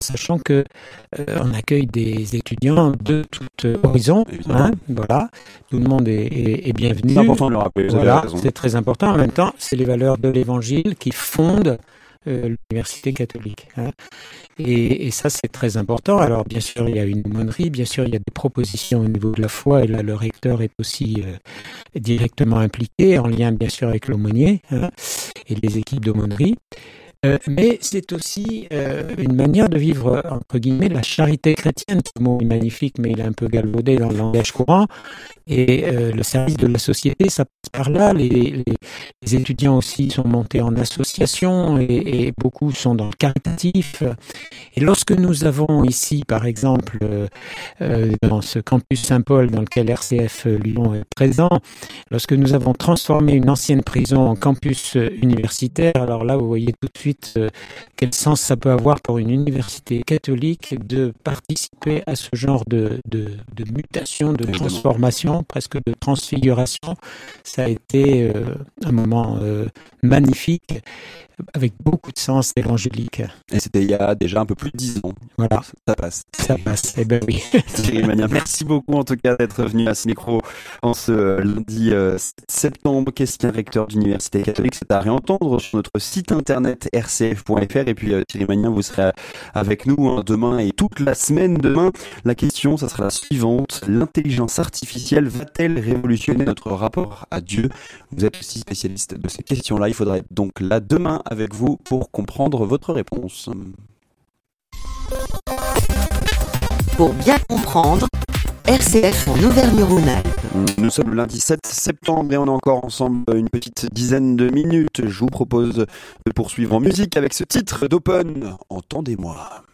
sachant que on accueille des étudiants de tout horizon. Voilà, tout le monde est bienvenu. C'est important de le rappeler. Voilà, c'est très important. En même temps, c'est les valeurs de l'Évangile qui fondent l'université catholique. Et ça, c'est très important. Alors, bien sûr, il y a une aumônerie, bien sûr, il y a des propositions au niveau de la foi, et là, le recteur est aussi directement impliqué, en lien, bien sûr, avec l'aumônier et les équipes d'aumônerie. Mais c'est aussi une manière de vivre, entre guillemets, la charité chrétienne. Ce mot est magnifique, mais il est un peu galvaudé dans le langage courant. Et le service de la société, ça passe par là. Les étudiants aussi sont montés en association et beaucoup sont dans le caritatif. Et lorsque nous avons ici, par exemple, dans ce campus Saint-Paul dans lequel RCF Lyon est présent, lorsque nous avons transformé une ancienne prison en campus universitaire, alors là, vous voyez tout de suite quel sens ça peut avoir pour une université catholique de participer à ce genre de mutation, de transformation, presque de transfiguration. Ça a été un moment magnifique, avec beaucoup de sens évangélique. Et c'était il y a déjà un peu plus de 10 ans. Voilà. Ça passe. Ça passe, eh ben oui. Thierry Magnin, merci beaucoup en tout cas d'être venu à ce micro en ce lundi 7 septembre. Qu'est-ce qu'un recteur d'université catholique? C'est à réentendre sur notre site internet rcf.fr. Et puis Thierry Magnin, vous serez avec nous demain et toute la semaine demain. La question, ça sera la suivante. L'intelligence artificielle va-t-elle révolutionner notre rapport à Dieu? Vous êtes aussi spécialiste de ces questions-là. Il faudra être donc là demain avec vous pour comprendre votre réponse. Pour bien comprendre, RCF en Auvergne-Rhône-Alpes. Nous sommes le lundi 7 septembre et on est encore ensemble une petite dizaine de minutes. Je vous propose de poursuivre en musique avec ce titre d'Open, Entendez-moi.